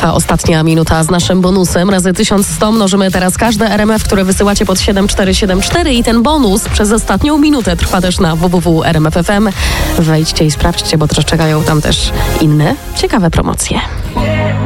Trwa ostatnia minuta z naszym bonusem. Razy 1100 mnożymy teraz każde RMF, które wysyłacie pod 7474 i ten bonus przez ostatnią minutę trwa też na www.rmf.fm. Wejdźcie i sprawdźcie, bo czekają tam też inne ciekawe promocje.